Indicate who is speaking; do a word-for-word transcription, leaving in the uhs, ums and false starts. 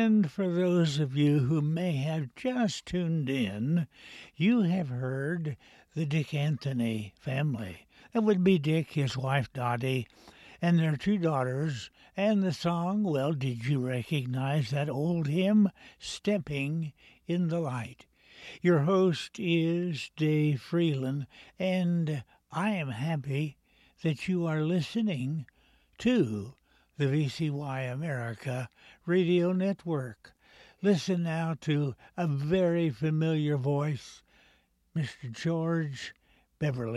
Speaker 1: And for those of you who may have just tuned in, you have heard the Dick Anthony family. That would be Dick, his wife Dottie, and their two daughters. And the song, well, did you recognize that old hymn, Stepping in the Light? Your host is Dave Freeland, and I am happy that you are listening to the V C Y America Radio Network. Listen now to a very familiar voice, Mister George Beverly.